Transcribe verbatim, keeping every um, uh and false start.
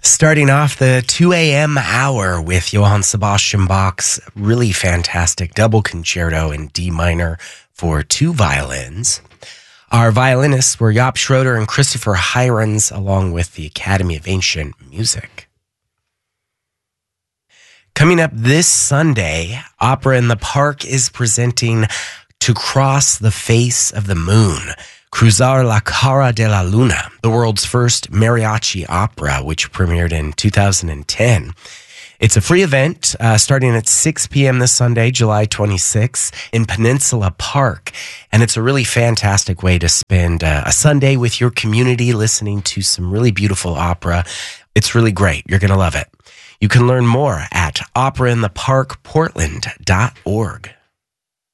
Starting off the two a.m. hour with Johann Sebastian Bach's really fantastic double concerto in D minor for two violins. Our violinists were Jaap Schroeder and Christopher Hirons, along with the Academy of Ancient Music. Coming up this Sunday, Opera in the Park is presenting To Cross the Face of the Moon, Cruzar la Cara de la Luna, the world's first mariachi opera, which premiered in two thousand ten. It's a free event uh, starting at six p.m. this Sunday, July twenty-sixth, in Peninsula Park. And it's a really fantastic way to spend uh, a Sunday with your community listening to some really beautiful opera. It's really great. You're going to love it. You can learn more at opera in the park portland dot org.